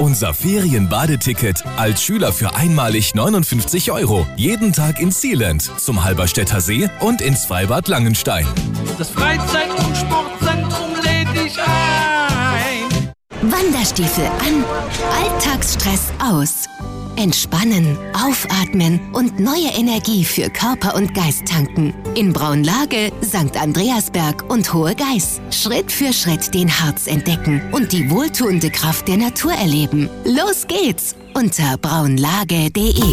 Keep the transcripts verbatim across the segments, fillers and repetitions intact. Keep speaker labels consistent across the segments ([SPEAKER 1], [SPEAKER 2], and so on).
[SPEAKER 1] Unser Ferienbadeticket als Schüler für einmalig neunundfünfzig Euro. Jeden Tag ins Sealand, zum Halberstädter See und ins Freibad Langenstein.
[SPEAKER 2] Das Freizeit- und Sportzentrum lädt dich ein.
[SPEAKER 3] Wanderstiefel an, Alltagsstress aus. Entspannen, aufatmen und neue Energie für Körper und Geist tanken. In Braunlage, Sankt Andreasberg und Hohe Geiß. Schritt für Schritt den Harz entdecken und die wohltuende Kraft der Natur erleben. Los geht's unter braunlage punkt de.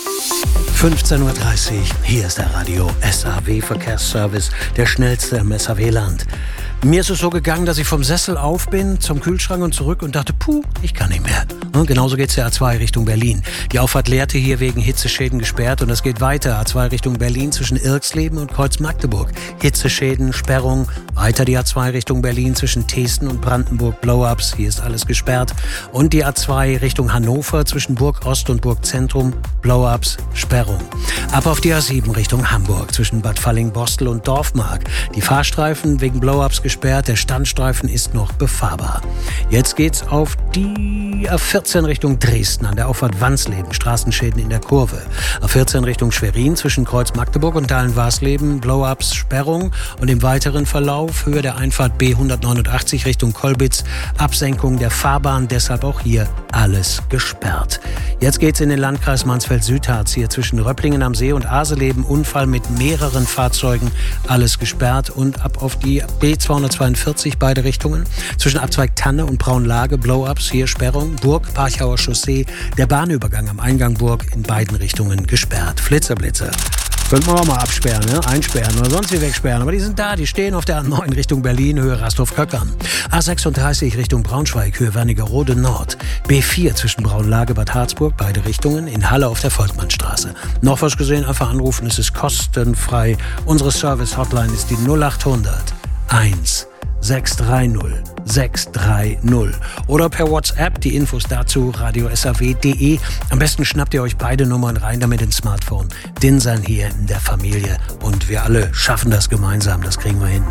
[SPEAKER 4] fünfzehn Uhr dreißig, hier ist der Radio S A W Verkehrsservice, der schnellste im S A W-Land. Mir ist es so gegangen, dass ich vom Sessel auf bin, zum Kühlschrank und zurück und dachte, puh, ich kann nicht mehr. Und genauso geht's der A zwei Richtung Berlin. Die Auffahrt Lehrte hier wegen Hitzeschäden gesperrt und es geht weiter. A zwei Richtung Berlin zwischen Irxleben und Kreuz-Magdeburg. Hitzeschäden, Sperrung. Weiter die A zwei Richtung Berlin zwischen Teesten und Brandenburg. Blow-ups, hier ist alles gesperrt. Und die A zwei Richtung Hannover zwischen Burg Ost und Burg Zentrum. Blow-ups, Sperrung. Ab auf die A sieben Richtung Hamburg zwischen Bad Falling-Bostel und Dorfmark. Die Fahrstreifen wegen Blow-ups gesperrt, der Standstreifen ist noch befahrbar. Jetzt geht's auf die A vierzehn Richtung Dresden an der Auffahrt Wansleben, Straßenschäden in der Kurve. A vierzehn Richtung Schwerin zwischen Kreuz Magdeburg und Dahlen-Warsleben, Blow-ups, Sperrung und im weiteren Verlauf Höhe der Einfahrt B hundertneunundachtzig Richtung Kolbitz, Absenkung der Fahrbahn, deshalb auch hier alles gesperrt. Jetzt geht's in den Landkreis Mansfeld-Südharz, hier zwischen Röpplingen am See und Aseleben, Unfall mit mehreren Fahrzeugen, alles gesperrt und ab auf die B zweihundertzweiundvierzig beide Richtungen. Zwischen Abzweig Tanne und Braunlage, Blow-ups, hier Sperrung, Burg, Parchauer Chaussee, der Bahnübergang am Eingang Burg in beiden Richtungen gesperrt. Flitzer-Blitzer. Könnten wir auch mal absperren, ne? Einsperren oder sonst wie wegsperren. Aber die sind da, die stehen auf der A neun Richtung Berlin, Höhe Rasthof-Köckern. A sechsunddreißig Richtung Braunschweig, Höhe Wernigerode Nord. B vier zwischen Braunlage, Bad Harzburg, beide Richtungen. In Halle auf der Volkmannstraße. Noch was gesehen, einfach anrufen, es ist kostenfrei. Unsere Service-Hotline ist die null achthundert eins sechs drei null sechs drei null oder per WhatsApp, die Infos dazu radio S A W punkt de. Am besten schnappt ihr euch beide Nummern rein, damit ins Smartphone. Dinsan hier in der Familie und wir alle schaffen das gemeinsam, das kriegen wir hin.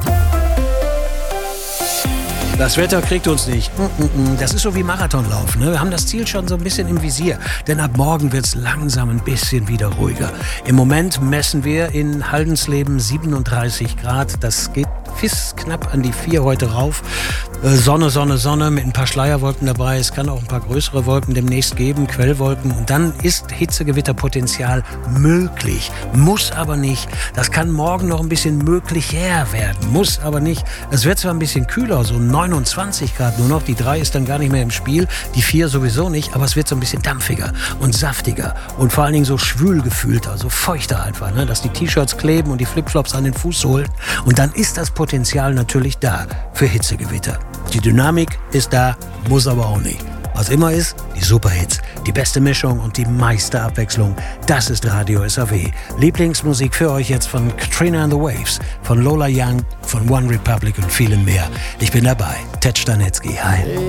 [SPEAKER 4] Das Wetter kriegt uns nicht. Das ist so wie Marathonlaufen. Wir haben das Ziel schon so ein bisschen im Visier. Denn ab morgen wird es langsam ein bisschen wieder ruhiger. Im Moment messen wir in Haldensleben siebenunddreißig Grad. Das geht bis knapp an die vier heute rauf. Sonne, Sonne, Sonne mit ein paar Schleierwolken dabei. Es kann auch ein paar größere Wolken demnächst geben, Quellwolken. Und dann ist Hitzegewitterpotenzial möglich. Muss aber nicht. Das kann morgen noch ein bisschen möglicher werden. Muss aber nicht. Es wird zwar ein bisschen kühler, so neunundzwanzig Grad nur noch. Die drei ist dann gar nicht mehr im Spiel. Die vier sowieso nicht. Aber es wird so ein bisschen dampfiger und saftiger. Und vor allen Dingen so schwül gefühlter, so feuchter einfach. Ne? Dass die T-Shirts kleben und die Flipflops an den Fußsohlen. Und dann ist das Potenzial natürlich da für Hitzegewitter. Die Dynamik ist da, muss aber auch nicht. Was immer ist, die Superhits, die beste Mischung und die meiste Abwechslung, das ist Radio S A W. Lieblingsmusik für euch jetzt von Katrina and the Waves, von Lola Young, von One Republic und vielen mehr. Ich bin dabei, Ted Stanetzky, hi.